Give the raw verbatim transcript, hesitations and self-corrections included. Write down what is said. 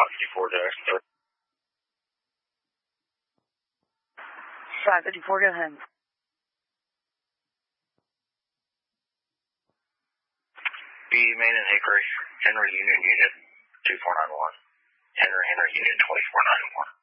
five fifty-four dash thirty. five fifty-four, go ahead. B, Main and Hickory, Henry Unit Unit two four nine one. Henry, Henry Unit twenty-four ninety-one.